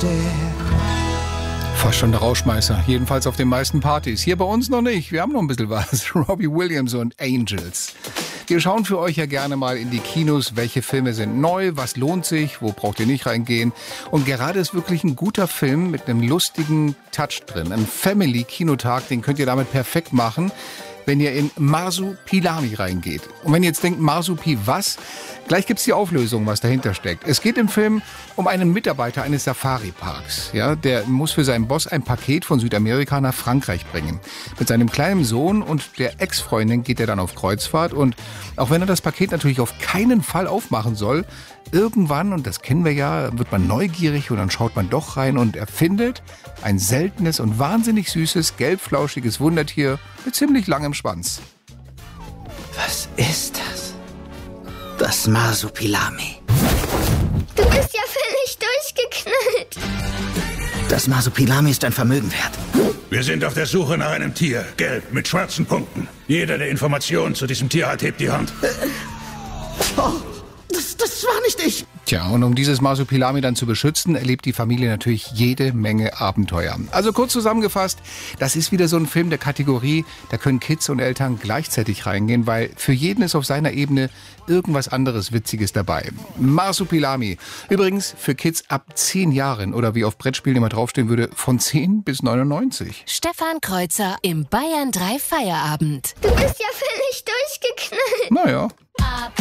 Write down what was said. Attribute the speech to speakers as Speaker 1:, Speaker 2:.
Speaker 1: Fast schon der Rauschmeißer, jedenfalls auf den meisten Partys. Hier bei uns noch nicht, wir haben noch ein bisschen was. Robbie Williams und Angels. Wir schauen für euch ja gerne mal in die Kinos, welche Filme sind neu, was lohnt sich, wo braucht ihr nicht reingehen. Und gerade ist wirklich ein guter Film mit einem lustigen Touch drin. Ein Family-Kinotag, den könnt ihr damit perfekt machen, wenn ihr in Marsupilami reingeht. Und wenn ihr jetzt denkt, Marsupi was? Gleich gibt's die Auflösung, was dahinter steckt. Es geht im Film um einen Mitarbeiter eines Safari-Parks. Ja, der muss für seinen Boss ein Paket von Südamerika nach Frankreich bringen. Mit seinem kleinen Sohn und der Ex-Freundin geht er dann auf Kreuzfahrt. Und auch wenn er das Paket natürlich auf keinen Fall aufmachen soll, irgendwann, und das kennen wir ja, wird man neugierig und dann schaut man doch rein und er findet ein seltenes und wahnsinnig süßes, gelbflauschiges Wundertier mit ziemlich langem Schwanz.
Speaker 2: Was ist das? Das Marsupilami.
Speaker 3: Du bist ja völlig durchgeknallt.
Speaker 2: Das Marsupilami ist ein Vermögen wert.
Speaker 4: Wir sind auf der Suche nach einem Tier, gelb, mit schwarzen Punkten. Jeder, der Informationen zu diesem Tier hat, hebt die Hand.
Speaker 2: Das war nicht ich.
Speaker 1: Tja, und um dieses Marsupilami dann zu beschützen, erlebt die Familie natürlich jede Menge Abenteuer. Also kurz zusammengefasst, das ist wieder so ein Film der Kategorie, da können Kids und Eltern gleichzeitig reingehen, weil für jeden ist auf seiner Ebene irgendwas anderes Witziges dabei. Marsupilami. Übrigens für Kids ab 10 Jahren oder wie auf Brettspielen immer draufstehen würde, von 10 bis 99.
Speaker 5: Stefan Kreuzer im Bayern 3 Feierabend.
Speaker 3: Du bist ja völlig durchgeknallt.
Speaker 1: Naja.